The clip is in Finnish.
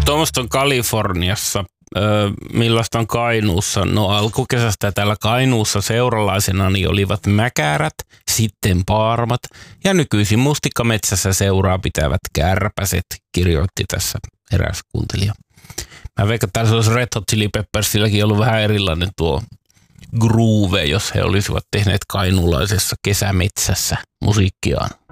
tuommoista on Kaliforniassa. Millaista on Kainuussa? No alkukesästä täällä Kainuussa seuralaisena niin olivat mäkärät, sitten paarmat ja nykyisin mustikkametsässä seuraa pitävät kärpäset, kirjoitti tässä eräs kuuntelija. Mä veikkaan, että tässä olisi Red Hot Chili Peppersilläkin ollut vähän erilainen tuo groove, jos he olisivat tehneet kainuulaisessa kesämetsässä musiikkiaan.